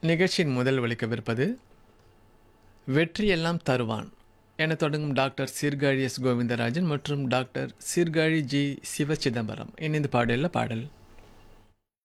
நிகழ்ச்சியின் முதல் ஒலிக்கவிருப்பது வெற்றியெல்லாம் தருவான் என தொடங்கும் டாக்டர் சீர்காழி எஸ் கோவிந்தராஜன் மற்றும் டாக்டர் சீர்காழி ஜி சிவ சிதம்பரம் இணைந்து பாடல பாடல்.